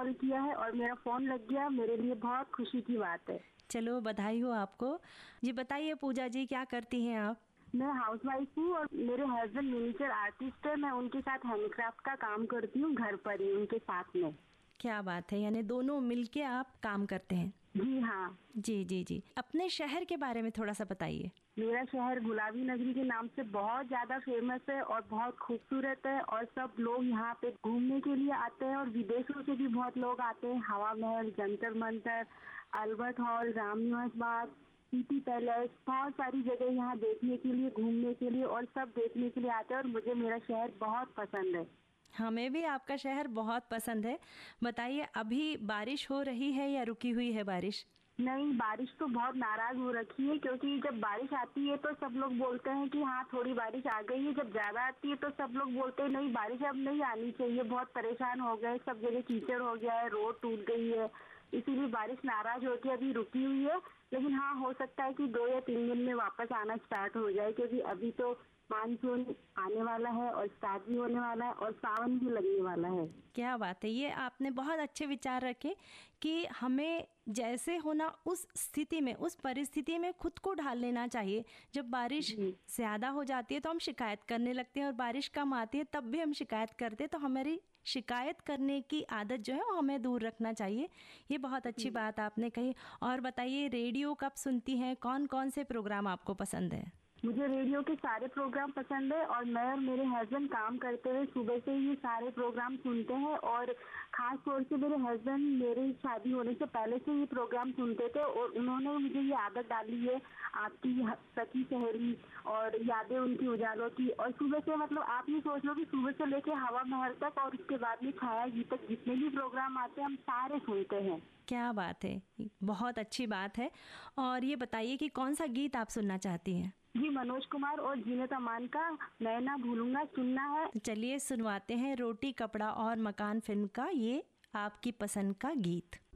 Call किया है और मेरा फ़ोन लग गया, मेरे लिए बहुत खुशी की बात है। चलो बधाई हो आपको। जी बताइए पूजा जी, क्या करती हैं आप? मैं हाउसवाइफ हूँ और मेरे हस्बैंड मिनिएचर आर्टिस्ट है। मैं उनके साथ हैंडीक्राफ्ट का काम करती हूँ घर पर ही उनके साथ में। क्या बात है, यानी दोनों मिलके आप काम करते हैं। जी हाँ। जी जी जी, अपने शहर के बारे में थोड़ा सा बताइए। मेरा शहर गुलाबी नगरी के नाम से बहुत ज्यादा फेमस है और बहुत खूबसूरत है और सब लोग यहाँ पे घूमने के लिए आते हैं और विदेशों से भी बहुत लोग आते हैं। हवा महल, Jantar Mantar, Albert hall, Ramniwas Bagh, city palace, बहुत सारी जगह यहाँ देखने के लिए, घूमने के लिए और सब देखने के लिए आते हैं और मुझे मेरा शहर बहुत पसंद है। हमें भी आपका शहर बहुत पसंद है। बताइए, अभी बारिश हो रही है या रुकी हुई है बारिश? नहीं, बारिश तो बहुत नाराज हो रखी है क्योंकि जब बारिश आती है तो सब लोग बोलते हैं कि हाँ थोड़ी बारिश आ गई है। जब ज्यादा आती है तो सब लोग बोलते हैं नहीं बारिश अब नहीं आनी चाहिए, बहुत परेशान हो गए, सब जगह कीचड़ हो गया है, रोड टूट गई है, इसीलिए बारिश नाराज होकर अभी रुकी हुई है। लेकिन हाँ, हो सकता है कि 2 या 3 दिन में वापस आना स्टार्ट हो जाए क्योंकि अभी तो मानसून आने वाला है और स्टार्ट भी होने वाला है और सावन भी लगने वाला है। क्या बात है, ये आपने बहुत अच्छे विचार रखे कि हमें जैसे होना उस स्थिति में, उस परिस्थिति में खुद को ढाल लेना चाहिए। जब बारिश ज़्यादा हो जाती है तो हम शिकायत करने लगते हैं और बारिश कम आती है तब भी हम शिकायत करते हैं। तो हमारी शिकायत करने की आदत जो है वो हमें दूर रखना चाहिए। ये बहुत अच्छी बात आपने कही। और बताइए, रेडियो कब सुनती हैं? कौन कौन से प्रोग्राम आपको पसंद है? मुझे रेडियो के सारे प्रोग्राम पसंद है और मैं और मेरे हस्बैंड काम करते हुए सुबह से ही सारे प्रोग्राम सुनते हैं और खास तौर से मेरे हस्बैंड मेरी शादी होने से पहले से ही प्रोग्राम सुनते थे और उन्होंने मुझे ये आदत डाली है, आपकी सखी सहेली और यादें उनकी उजालों की। और सुबह से मतलब आप ये सोच लो कि सुबह से लेके हवा महल तक और उसके बाद में छाया गीत तक जितने भी प्रोग्राम आते हैं हम सारे सुनते हैं। क्या बात है, बहुत अच्छी बात है। और ये बताइए कि कौन सा गीत आप सुनना चाहती हैं? जी, मनोज कुमार और जीनत अमान का मैं ना भूलूंगा सुनना है। चलिए सुनवाते हैं रोटी कपड़ा और मकान फिल्म का ये आपकी पसंद का गीत।